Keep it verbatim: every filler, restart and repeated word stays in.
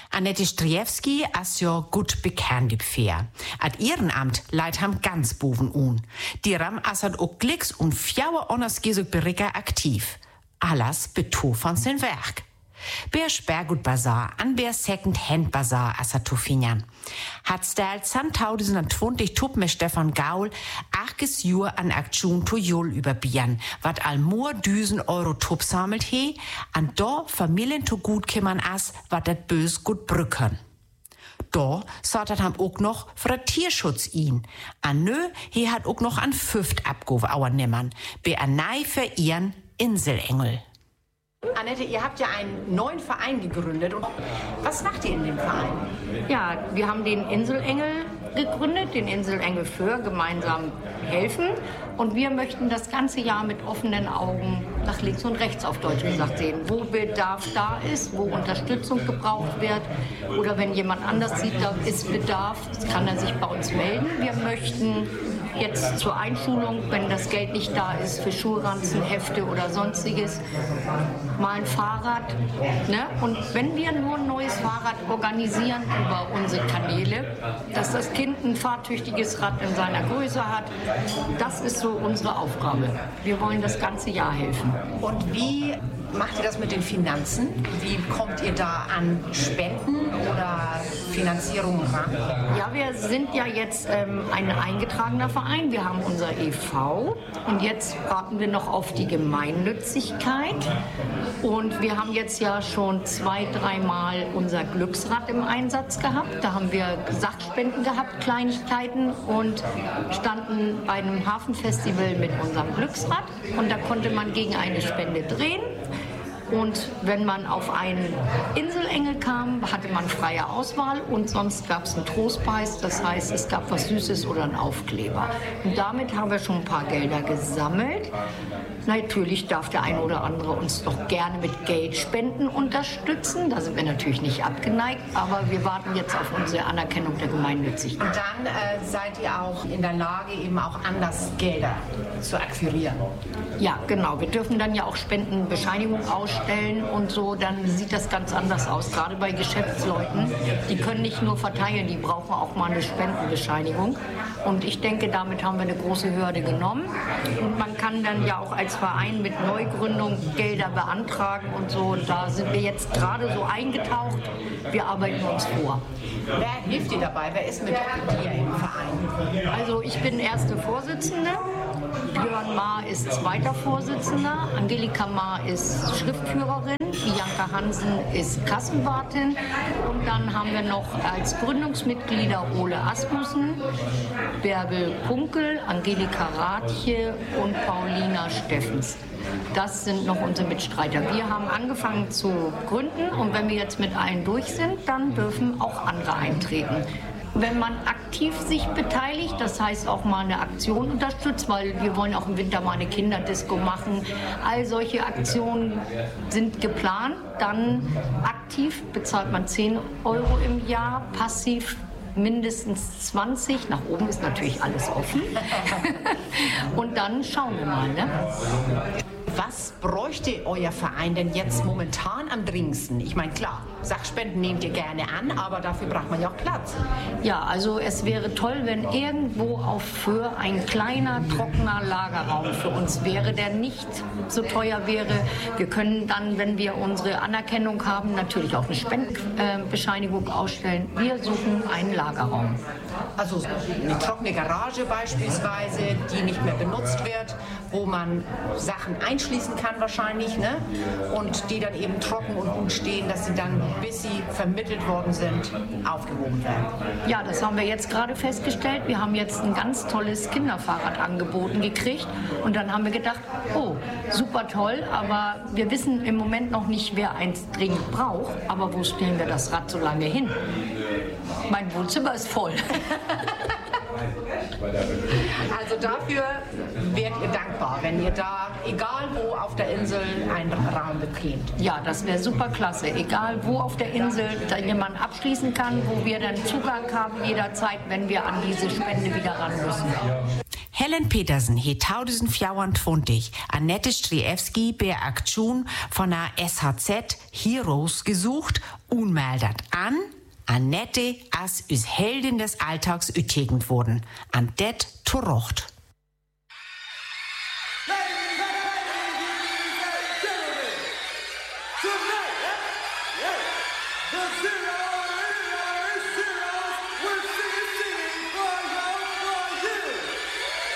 Annette Striewski ist ja gut bekannt gepfehr. Ad Ehrenamt leid ham ganz boven un. Die Ram assad auch Glicks und fjauer onnas gesug Bericker aktiv. Alles beto von sein Werk. Ber Sperrgut Bazar an Ber Second-Hand Bazar assad Tufinjan. Hat stelt zwanzig Tupp mit Stefan Gaul aches Jur an Aktion to Jul überbieren, wat all more düsen Euro Tupp sammelt he, an do Familien to gut kümmern as, wat dat bös gut brücken. Da sortet ham auch noch für Tierschutz ihn. An nö, he hat auch noch an Füft abgove auer nimmern, be an nei für ihren Inselengel. Annette, ihr habt ja einen neuen Verein gegründet. Und was macht ihr in dem Verein? Ja, wir haben den Inselengel gegründet, den Inselengel für gemeinsam helfen. Und wir möchten das ganze Jahr mit offenen Augen nach links und rechts auf Deutsch gesagt sehen, wo Bedarf da ist, wo Unterstützung gebraucht wird. Oder wenn jemand anders sieht, da ist Bedarf, kann er sich bei uns melden. Wir möchten jetzt zur Einschulung, wenn das Geld nicht da ist, für Schulranzen, Hefte oder sonstiges, mal ein Fahrrad. Ne? Und wenn wir nur ein neues Fahrrad organisieren über unsere Kanäle, dass das Kind ein fahrtüchtiges Rad in seiner Größe hat, das ist so unsere Aufgabe. Wir wollen das ganze Jahr helfen. Und wie macht ihr das mit den Finanzen? Wie kommt ihr da an Spenden oder Finanzierung ran? Ja, wir sind ja jetzt ähm, ein eingetragener Verein. Wir haben unser E V und jetzt warten wir noch auf die Gemeinnützigkeit. Und wir haben jetzt ja schon zwei, dreimal unser Glücksrad im Einsatz gehabt. Da haben wir Sachspenden gehabt, Kleinigkeiten, und standen bei einem Hafenfestival mit unserem Glücksrad. Und da konnte man gegen eine Spende drehen. Und wenn man auf einen Inselengel kam, hatte man freie Auswahl und sonst gab es einen Trostpreis, das heißt, es gab was Süßes oder einen Aufkleber. Und damit haben wir schon ein paar Gelder gesammelt. Natürlich darf der eine oder andere uns doch gerne mit Geldspenden unterstützen. Da sind wir natürlich nicht abgeneigt, aber wir warten jetzt auf unsere Anerkennung der Gemeinnützigkeit. Und dann äh, seid ihr auch in der Lage, eben auch anders Gelder zu akquirieren? Ja, genau. Wir dürfen dann ja auch Spendenbescheinigung ausstellen und so. Dann sieht das ganz anders aus. Gerade bei Geschäftsleuten, die können nicht nur verteilen, die brauchen auch mal eine Spendenbescheinigung. Und ich denke, damit haben wir eine große Hürde genommen. Und man kann dann ja auch als Verein mit Neugründung Gelder beantragen und so. Und da sind wir jetzt gerade so eingetaucht. Wir arbeiten uns vor. Wer hilft dir dabei? Wer ist mit dir im Verein? Also ich bin erste Vorsitzende. Björn Maar ist zweiter Vorsitzender. Angelika Maar ist Schriftführerin. Bianca Hansen ist Kassenwartin. Und dann haben wir noch als Gründungsmitglieder Ole Asmussen, Bärbel Kunkel, Angelika Rathje und Paulina Steffens. Das sind noch unsere Mitstreiter. Wir haben angefangen zu gründen und wenn wir jetzt mit allen durch sind, dann dürfen auch andere eintreten. Wenn man aktiv sich beteiligt, das heißt auch mal eine Aktion unterstützt, weil wir wollen auch im Winter mal eine Kinderdisco machen. All solche Aktionen sind geplant. Dann aktiv bezahlt man zehn Euro im Jahr, passiv mindestens zwanzig. Nach oben ist natürlich alles offen. Und dann schauen wir mal, ne? Was bräuchte euer Verein denn jetzt momentan am dringendsten? Ich meine, klar, Sachspenden nehmt ihr gerne an, aber dafür braucht man ja auch Platz. Ja, also es wäre toll, wenn irgendwo auf Föhr ein kleiner, trockener Lagerraum für uns wäre, der nicht so teuer wäre. Wir können dann, wenn wir unsere Anerkennung haben, natürlich auch eine Spendenbescheinigung ausstellen. Wir suchen einen Lagerraum. Also eine trockene Garage beispielsweise, die nicht mehr benutzt wird, wo man Sachen einschließen kann wahrscheinlich, ne? Und die dann eben trocken und gut stehen, dass sie dann, bis sie vermittelt worden sind, aufgehoben werden. Ja, das haben wir jetzt gerade festgestellt. Wir haben jetzt ein ganz tolles Kinderfahrrad angeboten gekriegt und dann haben wir gedacht, oh, super toll, aber wir wissen im Moment noch nicht, wer eins dringend braucht, aber wo stellen wir das Rad so lange hin? Mein Wohnzimmer ist voll. Also dafür werdet ihr dankbar, wenn ihr da, egal wo auf der Insel, einen Raum bekämt. Ja, das wäre super klasse. Egal wo auf der Insel da jemand abschließen kann, wo wir dann Zugang haben jederzeit, wenn wir an diese Spende wieder ran müssen. Helen Petersen he zwanzig vierundzwanzig Annette Striewski bei Aktion von der S H Z Heroes gesucht und meldet an, Annette als us Heldin des Alltags ütigend wurden. An det Torocht.